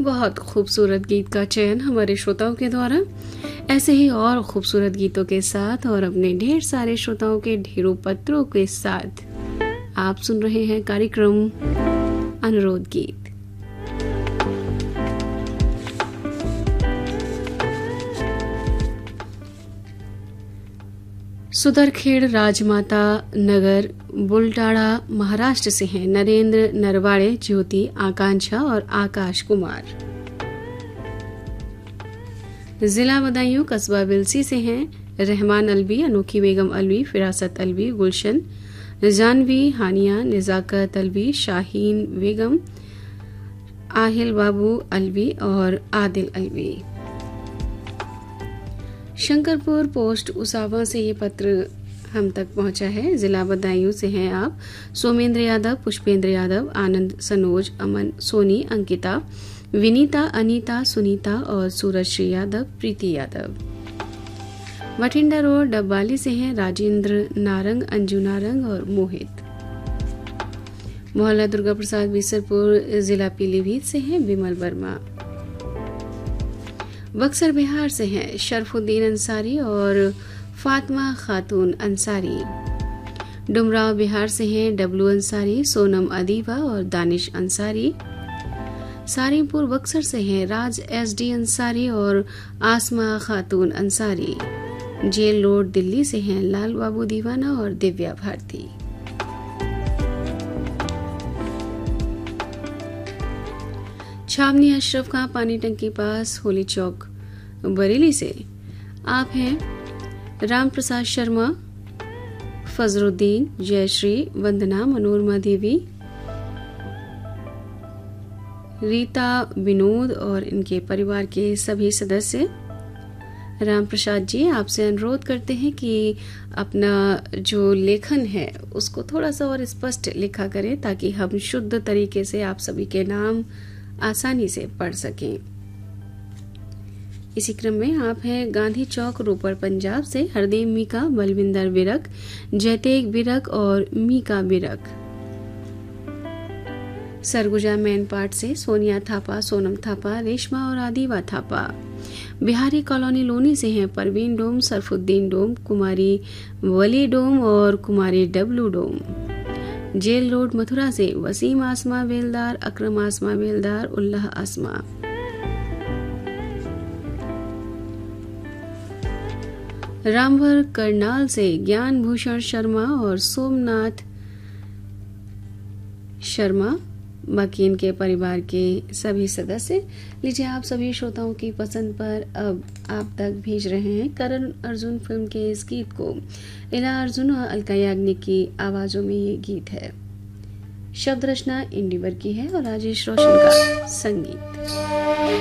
बहुत खूबसूरत गीत का चयन हमारे श्रोताओं के द्वारा। ऐसे ही और खूबसूरत गीतों के साथ और अपने ढेर सारे श्रोताओं के ढेरों पत्रों के साथ आप सुन रहे हैं कार्यक्रम अनुरोध गीत। सुदरखेड़ राजमाता नगर बुलटाड़ा महाराष्ट्र से हैं नरेंद्र नरवाड़े, ज्योति, आकांक्षा और आकाश कुमार। जिला बदायूं कस्बा बिलसी से हैं रहमान अलवी, अनोखी बेगम अलवी, फिरासत अलवी, गुलशन, जानवी, हानिया, निजाकत अलवी, शाहीन बेगम, आहिल बाबू अलवी और आदिल अलवी। शंकरपुर पोस्ट उसावा से ये पत्र हम तक पहुंचा है। जिला बदायूं से हैं आप सोमेंद्र यादव, पुष्पेंद्र यादव, आनंद, सनोज, अमन, सोनी, अंकिता, विनीता, अनीता, सुनीता और सूरजश्री यादव, प्रीति यादव। बठिंडा रोड डब्बाली से हैं राजेंद्र नारंग, अंजू नारंग और मोहित। मोहल्ला दुर्गा प्रसाद बीसरपुर जिला पीलीभीत से हैं विमल वर्मा। बक्सर बिहार से हैं शरफुद्दीन अंसारी और फातिमा खातून अंसारी। डुमराव बिहार से हैं डब्लू अंसारी, सोनम अदीबा और दानिश अंसारी। सारीपुर बक्सर से हैं राज एसडी अंसारी और आसमा खातून अंसारी। जेल रोड दिल्ली से हैं लाल बाबू दीवाना और दिव्या भारती। छावनी अशरफ खां पानी टंकी पास होली चौक बरेली से आप हैं राम प्रसाद शर्मा, फजरुद्दीन, जयश्री, वंदना, मनोरमा देवी, रीता, विनोद और इनके परिवार के सभी सदस्य। राम प्रसाद जी आपसे अनुरोध करते हैं कि अपना जो लेखन है उसको थोड़ा सा और स्पष्ट लिखा करें ताकि हम शुद्ध तरीके से आप सभी के नाम आसानी से पढ़ सकें। इसी क्रम में आप हैं गांधी चौक रोपड़ पंजाब से हरदेव मीका, बलविंदर बिरक, जयतेग बिरक और मीका बिरक। सरगुजा मेन पार्ट से सोनिया थापा, सोनम थापा, रेशमा और आदिवा थापा। बिहारी कॉलोनी लोनी से हैं परवीन डोम, सरफुद्दीन डोम, कुमारी वली डोम और कुमारी डब्लू डोम। जेल रोड मथुरा से वसीम आसमा बेलदार, अकरम आसमा बेलदार, उल्लाह आसमा। रामवर करनाल से ज्ञान भूषण शर्मा और सोमनाथ शर्मा, बाकी इनके परिवार के सभी सदस्य। लीजिए आप सभी श्रोताओं की पसंद पर अब आप तक भेज रहे हैं करण अर्जुन फिल्म के इस गीत को। इला अर्जुन और अलका याग्निक की आवाजों में ये गीत है। शब्द रचना इंडिवर की है और राजेश रोशन का संगीत।